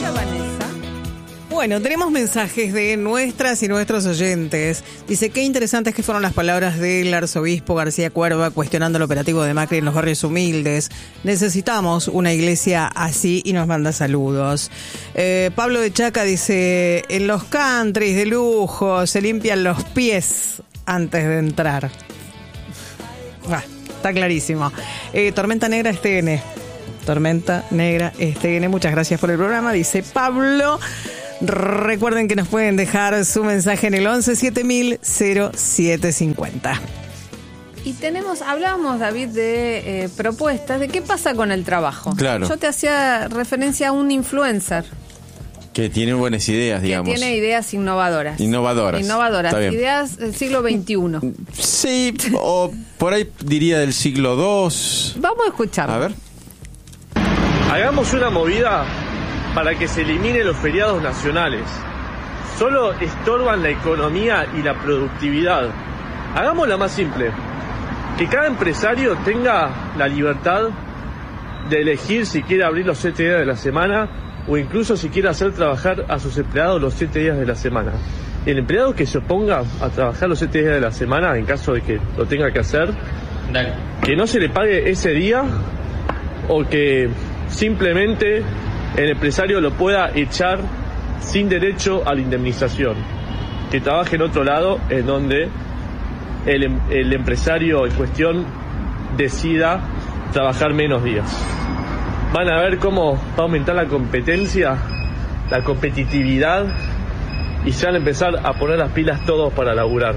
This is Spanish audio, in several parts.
Hola, Vanessa. Bueno, tenemos mensajes de nuestras y nuestros oyentes. Dice, qué interesantes que fueron las palabras del arzobispo García Cuerva cuestionando el operativo de Macri en los barrios humildes. Necesitamos una iglesia así, y nos manda saludos. Pablo de Chaca dice, en los countries de lujo se limpian los pies antes de entrar. Está clarísimo. Tormenta Negra STN. Tormenta Negra STN. Muchas gracias por el programa, dice Pablo. Recuerden que nos pueden dejar su mensaje en el 11 7000 0750. Y hablábamos, David, de propuestas, de qué pasa con el trabajo. Claro. Yo te hacía referencia a un influencer. Que tiene buenas ideas, digamos. Que tiene ideas innovadoras. Innovadoras. Ideas del siglo XXI. Sí, o por ahí diría del siglo II. Vamos a escucharlo. A ver. Hagamos una movida para que se eliminen los feriados nacionales. Solo estorban la economía y la productividad. Hagámosla más simple. Que cada empresario tenga la libertad de elegir si quiere abrir los 7 días de la semana o incluso si quiere hacer trabajar a sus empleados los 7 días de la semana. El empleado que se oponga a trabajar los 7 días de la semana, en caso de que lo tenga que hacer, que no se le pague ese día o que simplemente el empresario lo pueda echar sin derecho a la indemnización. Que trabaje en otro lado en donde el empresario en cuestión decida trabajar menos días. Van a ver cómo va a aumentar la competencia, la competitividad, y se van a empezar a poner las pilas todos para laburar.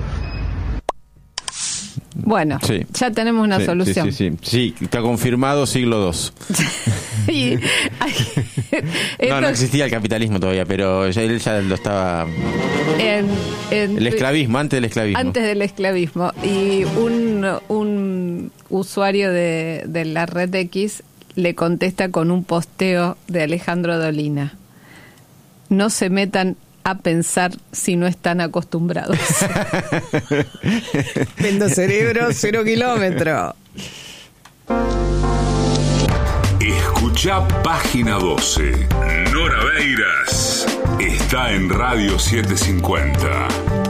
Bueno, Sí. Ya tenemos una solución. Sí, está confirmado siglo II. No existía el capitalismo todavía, pero él ya lo estaba... el esclavismo, antes del esclavismo. Antes del esclavismo. Y un usuario de la red X le contesta con un posteo de Alejandro Dolina. No se metan a pensar si no están acostumbrados. Vendo cerebro, 0 kilómetros. Escucha Página 12. Nora Beiras está en Radio 750.